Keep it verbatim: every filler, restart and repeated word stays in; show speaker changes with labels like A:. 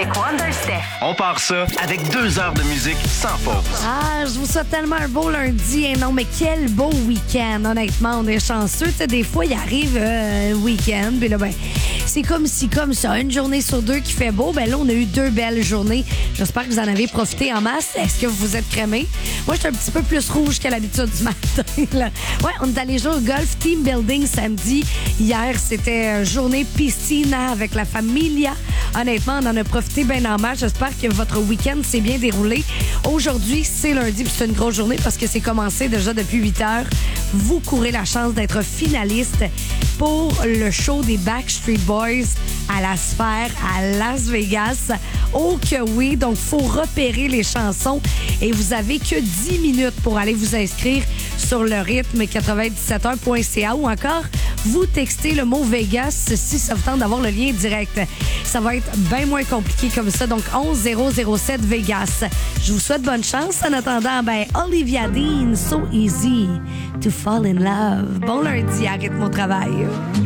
A: On part ça avec deux heures de musique sans pause.
B: Ah, je vous souhaite tellement un beau lundi. Et non, mais quel beau week-end. Honnêtement, on est chanceux. Tu sais, des fois, il arrive euh, week-end. Puis là, ben, c'est comme si, comme ça, une journée sur deux qui fait beau. Ben là, on a eu deux belles journées. J'espère que vous en avez profité en masse. Est-ce que vous vous êtes crémés? Moi, je suis un petit peu plus rouge qu'à l'habitude du matin. Là. Ouais, on est allé jouer au golf team building samedi. Hier, c'était journée piscina avec la familia. Honnêtement, on en a profité bien en masse. J'espère que votre week-end s'est bien déroulé. Aujourd'hui, c'est lundi, puis c'est une grosse journée parce que c'est commencé déjà depuis huit heures. Vous courez la chance d'être finaliste pour le show des Backstreet Boys à la Sphère à Las Vegas. Oh que oui! Donc, il faut repérer les chansons et vous avez que dix minutes pour aller vous inscrire sur le rythme quatre-vingt-dix-sept heures point c a ou encore vous textez le mot Vegas si ça vous tente d'avoir le lien direct. Ça va être bien moins compliqué comme ça. Donc, onze zéro zéro sept Vegas. Je vous souhaite bonne chance. En attendant, ben, Olivia Dean, So Easy to Fall in Love. Bon lundi, arrête mon travail.